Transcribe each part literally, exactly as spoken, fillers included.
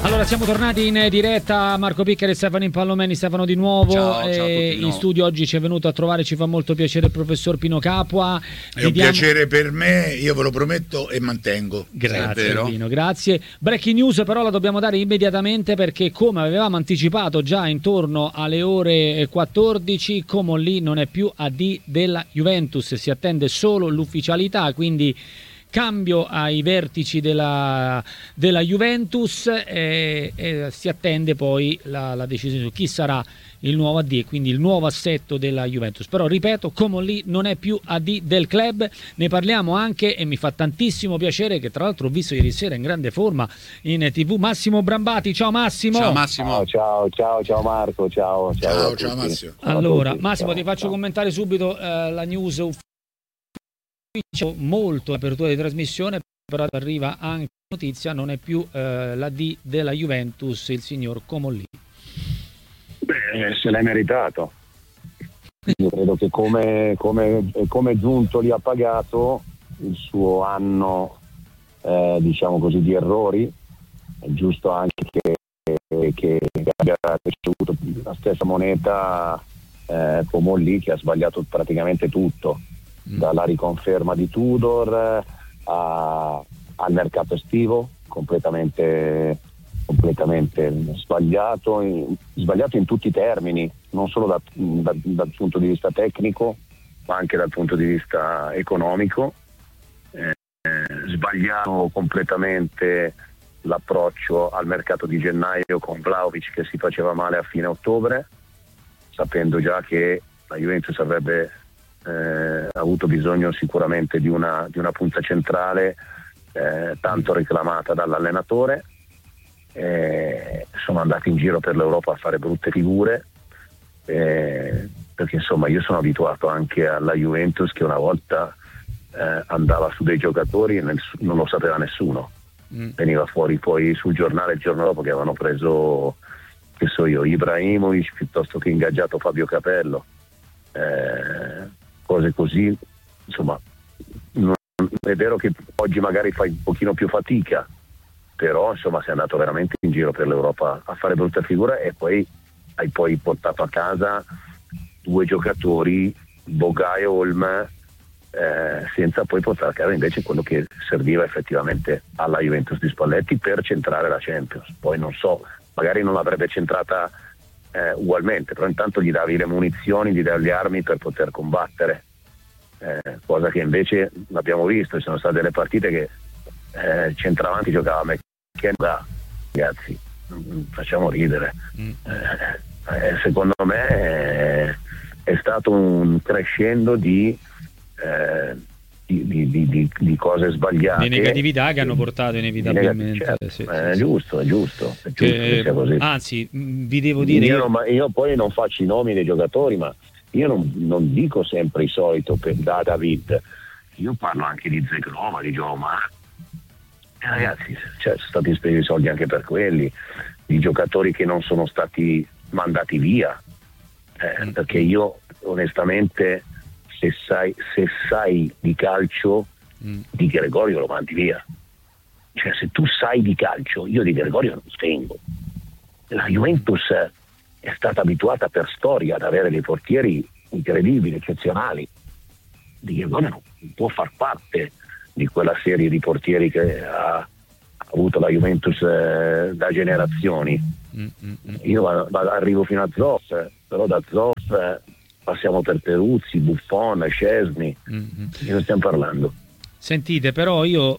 Allora siamo tornati in diretta, Marco Piccari e Stefano Impallomeni. Stefano di nuovo, ciao, eh, ciao a tutti di in nuovo. studio oggi ci è venuto a trovare, ci fa molto piacere il professor Pino Capua. È un piacere per me, io ve lo prometto e mantengo. Grazie Pino, grazie. Breaking news però la dobbiamo dare immediatamente, perché come avevamo anticipato già intorno alle ore quattordici, Comolli non è più A D della Juventus, si attende solo l'ufficialità, quindi cambio ai vertici della, della Juventus e, e si attende poi la, la decisione su chi sarà il nuovo A D e quindi il nuovo assetto della Juventus. Però ripeto, Comolli non è più A D del club, ne parliamo anche e mi fa tantissimo piacere che tra l'altro ho visto ieri sera in grande forma in tivù Massimo Brambati. Ciao Massimo. Ciao Massimo. Ciao ciao ciao, ciao Marco, ciao. Ciao, Ciao, ciao Massimo. Allora tutti. Massimo, Ciao, ti faccio ciao. commentare subito eh, la news ufficiale. Molto apertura di trasmissione, però arriva anche notizia, non è più eh, l'A D della Juventus il signor Comolli. Beh, se l'è meritato. Io credo che come, come, come Giuntoli ha pagato il suo anno, eh, diciamo così, di errori, è giusto anche che, che abbia ricevuto la stessa moneta eh, Comolli, che ha sbagliato praticamente tutto. Dalla riconferma di Tudor a, al mercato estivo completamente, completamente sbagliato, in, sbagliato in tutti i termini, non solo da, da, dal punto di vista tecnico ma anche dal punto di vista economico. Eh, sbagliato completamente l'approccio al mercato di gennaio con Vlahovic, che si faceva male a fine ottobre, sapendo già che la Juventus avrebbe Eh, ha avuto bisogno sicuramente di una, di una punta centrale eh, tanto reclamata dall'allenatore. Eh, sono andati in giro per l'Europa a fare brutte figure, eh, perché insomma io sono abituato anche alla Juventus che una volta eh, andava su dei giocatori e nel, non lo sapeva nessuno. mm. Veniva fuori poi sul giornale il giorno dopo che avevano preso, che so io, Ibrahimovic piuttosto che ingaggiato Fabio Capello. Eh, cose così, insomma, non, è vero che oggi magari fai un pochino più fatica, però insomma sei andato veramente in giro per l'Europa a fare brutta figura e poi hai poi portato a casa due giocatori, Boga e Olm, eh, senza poi portare a casa invece quello che serviva effettivamente alla Juventus di Spalletti per centrare la Champions. Poi non so, magari non l'avrebbe centrata Eh, ugualmente, però intanto gli davi le munizioni, gli davi le armi per poter combattere, eh, cosa che invece l'abbiamo visto, ci sono state delle partite che eh, centravanti giocava McKenna, ragazzi, facciamo ridere. mm. eh, eh, secondo me è, è stato un crescendo di eh, Di, di, di, di cose sbagliate, le negatività che hanno portato inevitabilmente. Certo, sì, è, sì, giusto, è giusto, è giusto che, che sia così. Anzi, vi devo dire io, io... non, ma io poi non faccio i nomi dei giocatori, ma io non, non dico sempre il solito per, da David, io parlo anche di Zegrova, di Gioma. Eh, ragazzi, cioè, sono stati spesi soldi anche per quelli, di giocatori che non sono stati mandati via, eh, mm. perché io onestamente se sai, se sai di calcio, mm. Di Gregorio lo mandi via. Cioè, se tu sai di calcio, io di Gregorio non tengo. La Juventus è stata abituata per storia ad avere dei portieri incredibili, eccezionali. Di Gregorio non può far parte di quella serie di portieri che ha, ha avuto la Juventus eh, da generazioni. Mm, mm, mm. Io vado, vado, arrivo fino a Zoff, però da Zoff eh, passiamo per Peruzzi, Buffon, Szczesny, mm-hmm. di che stiamo parlando? Sentite, però io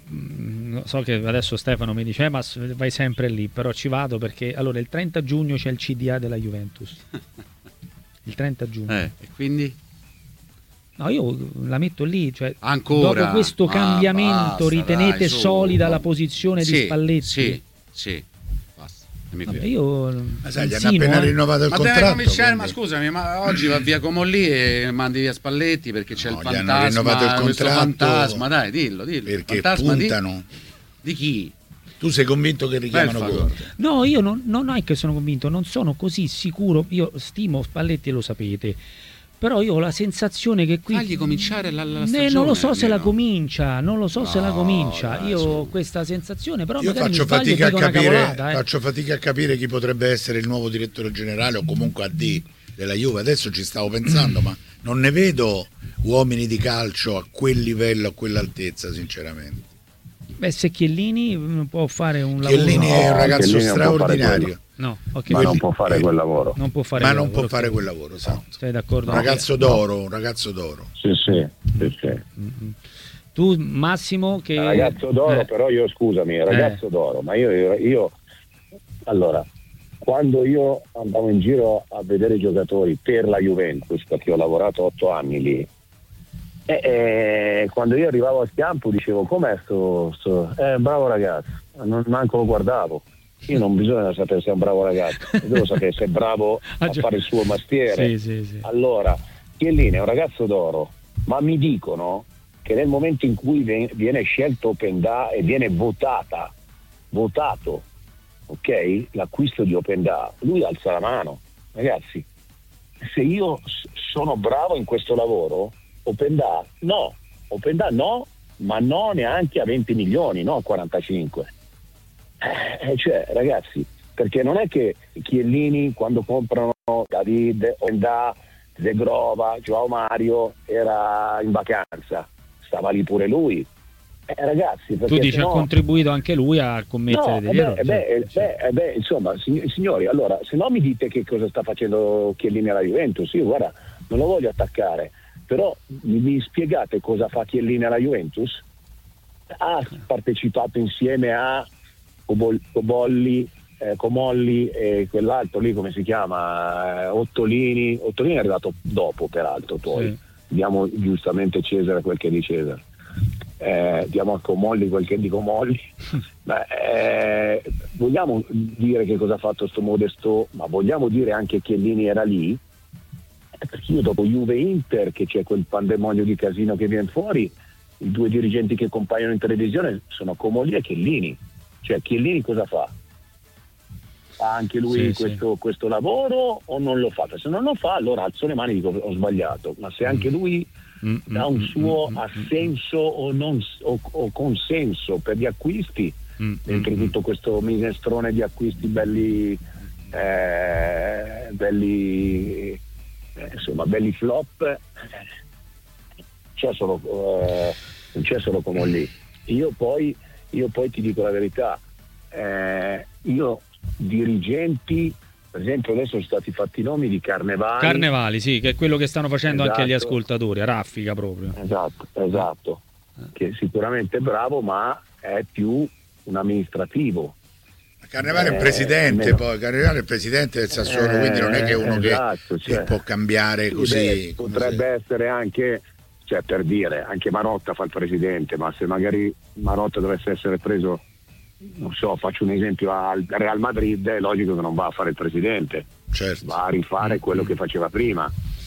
mh, so che adesso Stefano mi dice eh, ma vai sempre lì, però ci vado perché allora il trenta giugno c'è il C D A della Juventus. Il trenta giugno. Eh, e quindi? No, io la metto lì, cioè ancora dopo questo cambiamento, ah, basta, ritenete dai, su, solida no. la posizione sì, di Spalletti? Sì, sì. Vabbè, io ma sai, gli hanno insino, appena eh. rinnovato il ma contratto, deve cominciare, quindi... ma scusami, ma oggi va via Comolli e mandi via Spalletti perché c'è no, il gli hanno fantasma, rinnovato il questo contratto fantasma, dai, dillo, dillo. Perché fantasma puntano. Di, di chi? Tu sei convinto che richiamano Conte? No, io non, non è che sono convinto, non sono così sicuro, io stimo Spalletti, lo sapete, però io ho la sensazione che qui fagli cominciare la, la eh, stagione, non lo so almeno. se la comincia, non lo so No, se la comincia. dai, Io su. ho questa sensazione, però Io magari faccio mi sbaglio e fatica, a dico una capire, cavolata, eh. faccio fatica a capire chi potrebbe essere il nuovo direttore generale o comunque A D della Juve. Adesso ci stavo pensando, ma non ne vedo uomini di calcio a quel livello, a quell'altezza, sinceramente. Beh, se Chiellini può fare un Chiellini lavoro... è un ragazzo Chiellini non può fare straordinario, No, ok. ma non può fare eh, quel lavoro. Non può fare ma quel non lavoro, può fare ok. quel lavoro, esatto. Sei d'accordo? Un ragazzo d'oro, un ragazzo d'oro. Sì, sì, sì, sì. Mm-hmm. Tu Massimo che... Ragazzo d'oro, eh, però io scusami, ragazzo d'oro, ma io, io, io allora, quando io andavo in giro a vedere i giocatori per la Juventus, perché ho lavorato otto anni lì, e, e quando io arrivavo al campo dicevo com'è sto, sto... Eh, bravo ragazzo, non manco lo guardavo. Io non bisogna sapere se è un bravo ragazzo, devo sapere se è bravo a fare il suo mestiere. Sì, sì, sì. Allora, Chiellini è un ragazzo d'oro, ma mi dicono che nel momento in cui viene scelto Openda e viene votata, votato, ok, l'acquisto di Openda, lui alza la mano. Ragazzi, se io sono bravo in questo lavoro, Openda no, Openda no, ma no neanche a venti milioni, no a quarantacinque. Eh, cioè, ragazzi, perché non è che i Chiellini quando comprano David, Openda, Zegrova, Joao Mario era in vacanza, stava lì pure lui. Eh, ragazzi, tu dici sennò... ha contribuito anche lui a commettere no, degli eh errori. beh, eh beh, Sì. eh beh, insomma, signori, allora, se no mi dite che cosa sta facendo Chiellini alla Juventus. Io guarda, non lo voglio attaccare, però mi, mi spiegate cosa fa Chiellini alla Juventus? Ha partecipato insieme a Cobol- Cobolli, eh, Comolli e quell'altro lì come si chiama, eh, Ottolini. Ottolini è arrivato dopo peraltro, poi Sì. diamo giustamente Cesare quel che è di Cesare, eh, diamo a Comolli quel che è di Comolli. Beh, eh, vogliamo dire che cosa ha fatto sto Modesto, ma vogliamo dire anche che Chiellini era lì, eh, perché io dopo Juve Inter, che c'è quel pandemonio di casino che viene fuori, i due dirigenti che compaiono in televisione sono Comolli e Chiellini. Cioè Chiellini cosa fa? Fa anche lui Sì, questo, sì. questo lavoro o non lo fa? Se non lo fa allora alzo le mani e dico ho sbagliato, ma se anche lui Mm, dà mm, un suo mm, mm, assenso o, non, o, o consenso per gli acquisti, mm, dentro mm, tutto questo minestrone di acquisti belli eh, belli eh, insomma belli flop, eh, c'è solo eh, non c'è solo come lì. Io poi io poi ti dico la verità, eh, io dirigenti, per esempio adesso sono stati fatti i nomi di Carnevali. Carnevali, sì, che è quello che stanno facendo Esatto. anche gli ascoltatori, a raffica proprio. Esatto, esatto, che sicuramente è bravo, ma è più un amministrativo. Carnevale è un Eh, presidente, almeno. poi Carnevale è il presidente del Sassuolo, Eh, quindi non è che è uno esatto, che, cioè, che può cambiare sì, così. beh, come potrebbe se- essere anche, cioè per dire, anche Marotta fa il presidente, ma se magari Marotta dovesse essere preso, non so, faccio un esempio al Real Madrid, è logico che non va a fare il presidente, Certo. va a rifare quello che faceva prima.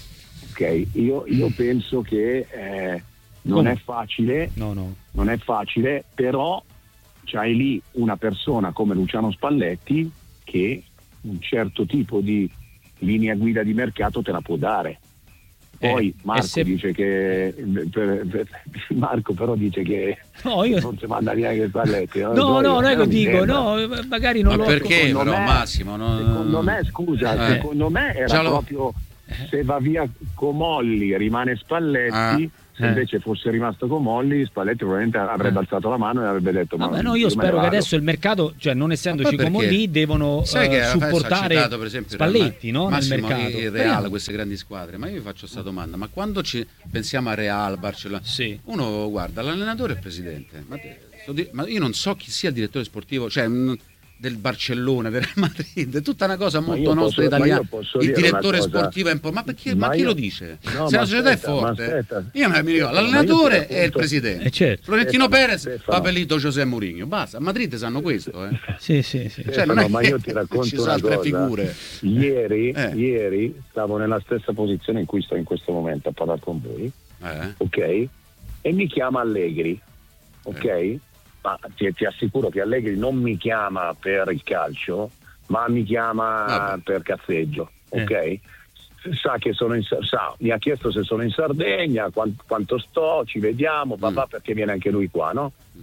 Ok, io, io penso che eh, non Come? è facile, No, no. non è facile, però c'hai lì una persona come Luciano Spalletti che un certo tipo di linea guida di mercato te la può dare. Poi Eh, Marco e se- dice che per- per- Marco però dice che No, io... non si manda neanche Spalletti. No, no, non è che non mi dico, sembra. no, magari non Ma lo... perché secondo però me- Massimo? Non... Secondo me, scusa, Eh. secondo me era Già lo- proprio se va via Comolli rimane Spalletti, Ah. se Eh. invece fosse rimasto Comolli Spalletti probabilmente avrebbe Eh. alzato la mano e avrebbe detto Vabbè, ma no, io me ne spero che vado. adesso il mercato, cioè non essendoci Ma poi come perché? lì, devono Sai eh, che adesso ha supportare citato, per esempio, Spalletti, Real- no? Massimo, nel mercato. il Real, queste grandi squadre, ma io vi faccio questa domanda, ma quando ci pensiamo a Real, Barcellona, Sì. uno guarda l'allenatore e il presidente, ma, te- sto di- ma io non so chi sia il direttore sportivo, cioè mh, del Barcellona, del Real Madrid, è tutta una cosa Ma molto io nostra posso- ma italiana. io posso Il dire direttore una cosa. sportivo è un po', ma perché? Ma, Ma chi io- lo dice? No, Se ma la società aspetta, è ma forte, aspetta. io me mi ricordo, Ma io ti l'allenatore racconto- e il presidente. Eh, certo. Florentino Stefano, Perez, Stefano. Papelito José Mourinho, basta. A Madrid sanno questo, eh. Sì, sì, sì. Cioè, Stefano, non è ma che io ti racconto ci sono una altre cosa. figure. Ieri, Eh. ieri stavo nella stessa posizione in cui sto in questo momento a parlare con voi, Eh? ok? E mi chiama Allegri, ok? Eh. Ma ti, ti assicuro che Allegri non mi chiama per il calcio, ma mi chiama Vabbè. per cazzeggio, ok? sa che sono in sa, mi ha chiesto se sono in Sardegna, quanto, quanto sto, ci vediamo, papà, mm. perché viene anche lui qua, no? Mm.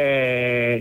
E,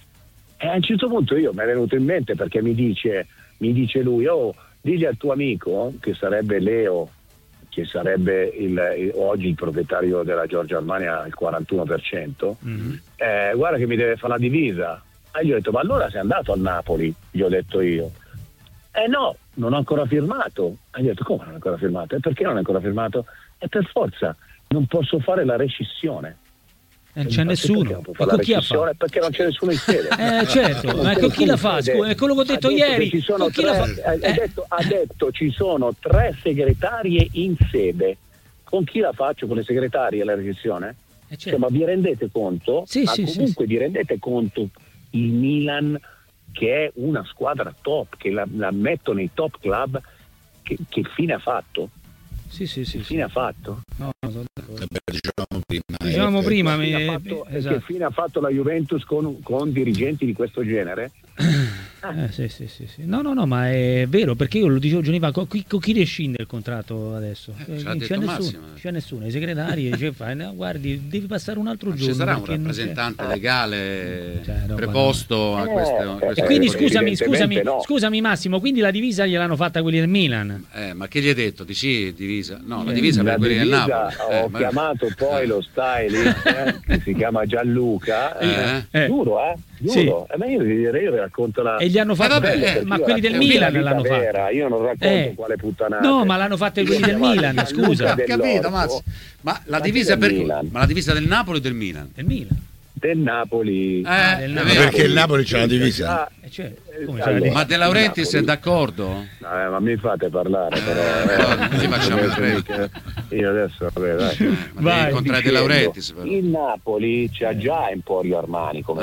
e a un certo punto io mi è venuto in mente, perché mi dice, mi dice lui, oh, digli al tuo amico, che sarebbe Leo, che sarebbe il, il, oggi il proprietario della Giorgio Armani al quarantuno per cento, mm-hmm. eh, guarda che mi deve fare la divisa. E gli ho detto, ma allora sei andato al Napoli? Gli ho detto io. Eh no, non ho ancora firmato. E gli ho detto, come non ho ancora firmato? E perché non ho ancora firmato? E per forza, non posso fare la rescissione. Eh, non c'è nessuno. Ma con chi ha fatto? Perché non c'è nessuno in sede. Eh certo, ma con chi la fa? È quello che ho detto, detto ieri. Ci sono tre, la fa? Ha, eh. detto, ha detto ci sono tre segretarie in sede. Con chi la faccio? Con le segretarie la rescissione? Eh certo. Cioè, ma vi rendete conto? Sì, ma sì, comunque sì, vi rendete conto il Milan, che è una squadra top, che la, la metto nei top club, che, che fine ha fatto? Sì, sì, sì. Che sì. fine ha fatto? No, sono d'accordo. Diciamo prima. Diciamo eh, prima. Che, Mi... fine fatto, esatto. che fine ha fatto la Juventus con, con dirigenti di questo genere? Eh, sì, sì, sì, sì. No, no, no, ma è vero, perché io lo dicevo giorni fa, con chi, con chi rescinde il contratto adesso? Eh, non c'è nessuno, c'è nessuno, i segretari dice, fai, no, guardi, devi passare un altro ma giorno. ci sarà un perché non rappresentante c'è. legale Cioè, no, preposto a eh, queste, a eh, queste E quindi Eh, scusami, scusami, no. scusami Massimo, quindi la divisa gliel'hanno fatta quelli del Milan? Eh, ma che gli hai detto? Di sì, divisa? No, la Eh, divisa La per quelli del divisa, Napoli. ho Eh, ma- chiamato poi eh. lo stylist eh, che si chiama Gianluca, eh, Eh. Eh. giuro, eh, giuro. Eh, ma io vi direi, io vi racconto la E gli hanno fatto, Eh, vabbè, eh, eh, ma io quelli del racconto Milan la vita l'hanno fatto. vera, io non racconto Eh. quale puttanata. No, ma l'hanno fatta quelli del Milan, scusa. Ho capito, Mazzi. Ma la Ma divisa chi per del Milan? ma la divisa del Napoli o del Milan? Del Milan. Del Napoli. Eh, Ah, del è Napoli. vero. Perché il Napoli c'ha la divisa? Ah, Eh, cioè, eh, come allora, c'è la Ma De Laurentiis Napoli. è d'accordo? Eh, ma mi fate parlare però. Eh, eh. così facciamo Adesso la mica- Io adesso vabbè, dai. Eh, ma Vai. devi incontrare De Dicendo, Laurentiis però. il Napoli c'ha già Emporio Armani come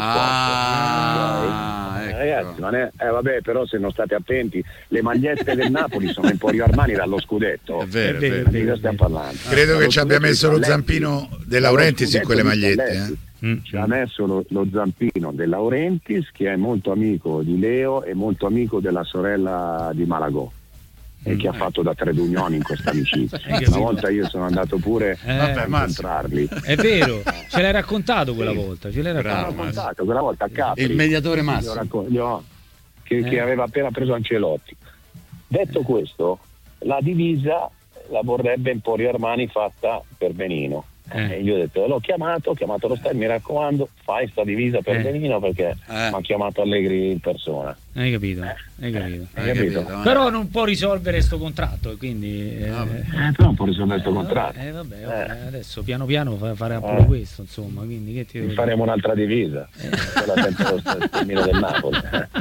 Ah, sponsor. ecco. Ragazzi, ma ne, eh, vabbè, però se non state attenti, le magliette del Napoli sono Emporio Armani dallo scudetto. È vero, è È vero, vero. è Di vero. cosa stiamo parlando? Credo che Dallo ci abbia scudetto messo di lo Spalletti. zampino De Dallo Laurentiis in scudetto quelle di magliette. Spalletti. Eh? Mm. Ci ha messo lo, lo zampino De Laurentiis, che è molto amico di Leo e molto amico della sorella di Malagò, e che ha fatto da Tredunioni in questa amicizia. Hai Una capito? volta io sono andato pure Eh, Vabbè, a Massimo. incontrarli. È vero, ce l'hai raccontato quella volta, ce l'hai Bravo, raccontato. L'ho raccontato quella volta a Capri. Il mediatore Gli ho Massimo. racco- gli ho- che, Eh. che aveva appena preso Ancelotti. Detto questo, la divisa la vorrebbe Emporio Armani fatta per Benino. Eh. E gli ho detto, l'ho chiamato, ho chiamato lo stadio, mi raccomando, fai sta divisa per Eh. Benino, perché Eh. mi ha chiamato Allegri in persona. Hai capito? Hai capito. Hai Hai capito? capito? Però non può risolvere sto contratto, quindi eh, Vabbè. Eh, però un po' risolto il eh, contratto. eh, vabbè, vabbè, Eh. adesso piano piano fa- farà pure Eh. questo, insomma, quindi che ti devo dire? Faremo un'altra divisa, quella sempre lo stermino del Napoli.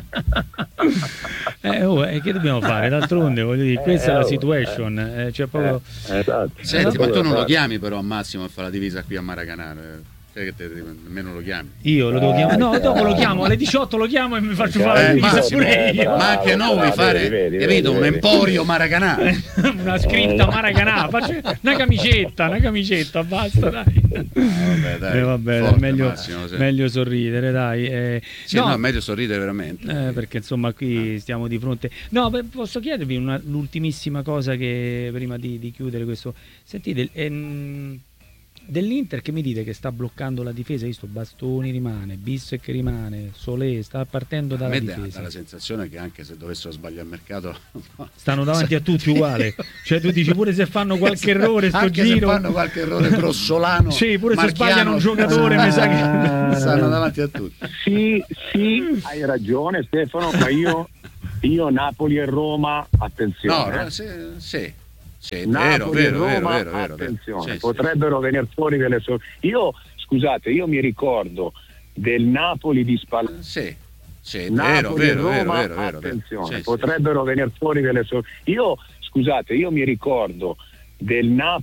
Eh, oh, eh, che dobbiamo fare? D'altronde, voglio dire, questa Eh, è la oh, situation, eh, cioè proprio... Eh, esatto. Senti, Eh, ma tu non lo fare. chiami però a Massimo a fare la divisa qui a Maracanã? eh? Sai che te, nemmeno lo chiami. Io lo devo Eh, chiamare. No, eh, dopo lo chiamo, alle diciotto lo chiamo e mi faccio Eh, fare la Eh, divisa Massimo, pure eh, io. bravo. Ma anche noi vuoi bravo, fare, vedi, vedi, capito? vedi, Un vedi. emporio Maracanã. Una scritta Maracanã, faccio una camicetta, una camicetta, basta, dai. vabbè, dai, Eh, vabbè, forte, meglio, Massimo, sì. meglio sorridere, dai. eh. Sì, no, è meglio sorridere veramente. Eh, perché insomma qui stiamo di fronte. No, beh, posso chiedervi una, l'ultimissima cosa che prima di, di chiudere questo. Sentite, ehm, dell'Inter che mi dite che sta bloccando la difesa? Visto Bastoni rimane, Bissek rimane, Solé sta partendo A dalla me dà difesa. la sensazione che anche se dovessero sbagliare il mercato Stanno davanti a tutti uguale. Cioè tu dici pure se fanno qualche errore sto anche giro. se fanno qualche errore grossolano, Sì, pure se marchiano, sbagliano un giocatore, mi sa che stanno davanti a tutti. Sì, sì, hai ragione Stefano, ma io, io Napoli e Roma, No, attenzione. no, sì, sì, sì, vero, Napoli vero, e vero, Roma, vero, vero, attenzione, sì, sì. potrebbero venire fuori delle sor- Io, scusate, io mi ricordo del Napoli di Spalletti. Sì, sì, vero, Napoli vero, e vero, Roma, vero, vero, attenzione, sì, sì. potrebbero venire fuori delle sor- Io, scusate, io mi ricordo del Napoli